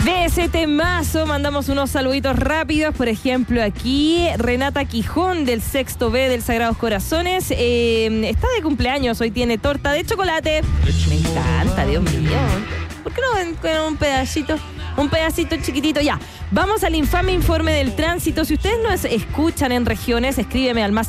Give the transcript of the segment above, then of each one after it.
De ese temazo mandamos unos saluditos rápidos. Por ejemplo, aquí Renata Quijón del sexto B del Sagrados Corazones está de cumpleaños. Hoy tiene torta de chocolate. Me encanta, Dios mío. ¿Por qué no ven con un pedacito? Un pedacito chiquitito, ya. Vamos al infame informe del tránsito. Si ustedes nos escuchan en regiones, escríbeme al más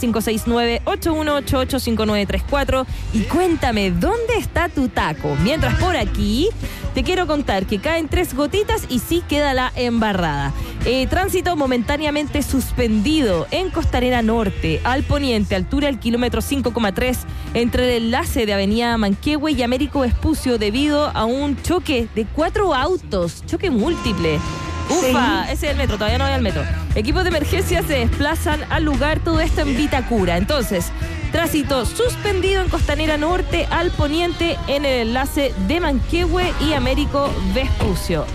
569-8188-5934 y cuéntame, ¿dónde está tu taco? Mientras por aquí, te quiero contar que caen 3 gotitas y sí queda la embarrada. Tránsito momentáneamente suspendido en Costanera Norte, al poniente, altura del kilómetro 5,3, entre el enlace de Avenida Manquehue y Américo Vespucio, debido a un choque de 4 autos, choque múltiple. Ufa, ese es el metro, todavía no voy al metro. Equipos de emergencia se desplazan al lugar, todo esto en Vitacura. Entonces, tránsito suspendido en Costanera Norte, al poniente, en el enlace de Manquehue y Américo Vespucio.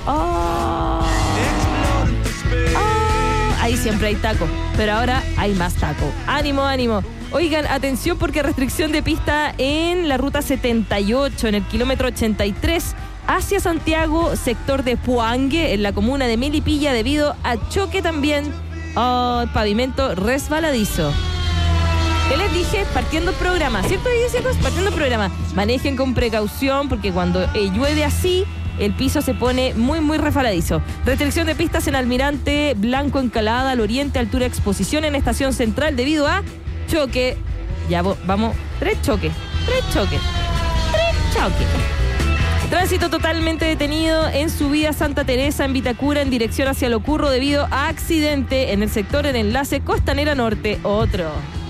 Ahí siempre hay taco, pero ahora hay más taco. ¡Ánimo, ánimo! Oigan, atención porque restricción de pista en la ruta 78, en el kilómetro 83, hacia Santiago, sector de Puangue, en la comuna de Melipilla, debido a choque también pavimento resbaladizo. ¿Qué les dije? Partiendo el programa, ¿cierto, chicos? Partiendo el programa. Manejen con precaución porque cuando llueve así, el piso se pone muy, muy resbaladizo. Restricción de pistas en Almirante Blanco Encalada, al oriente, altura de Exposición, en Estación Central, debido a choque. Ya vamos, 3 choques. Tránsito totalmente detenido en subida Santa Teresa en Vitacura en dirección hacia Locurro debido a accidente en el sector en enlace Costanera Norte. Otro.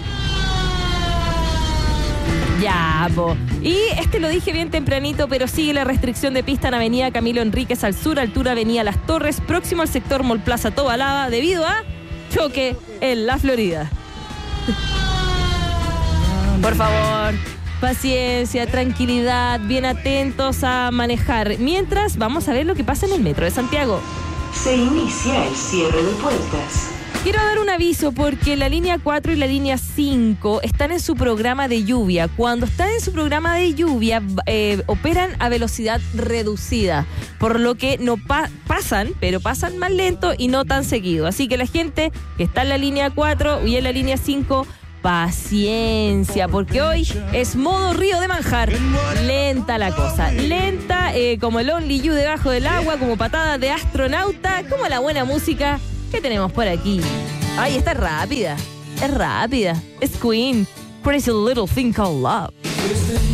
Ya, po. Y lo dije bien tempranito, pero sigue la restricción de pista en Avenida Camilo Enríquez al sur, altura Avenida Las Torres, próximo al sector Mall Plaza Tobalaba, debido a choque en la Florida. Por favor, paciencia, tranquilidad, bien atentos a manejar. Mientras, vamos a ver lo que pasa en el metro de Santiago. Se inicia el cierre de puertas. Quiero dar un aviso porque la línea 4 y la línea 5 están en su programa de lluvia. Cuando están en su programa de lluvia, operan a velocidad reducida, por lo que no pasan, pero pasan más lento y no tan seguido. Así que la gente que está en la línea 4 y en la línea 5, paciencia, porque hoy es modo río de manjar. Lenta la cosa, lenta como el Only You debajo del agua, como patada de astronauta, como la buena música que tenemos por aquí. Ay, está rápida, es Queen, Crazy Little Thing Called Love.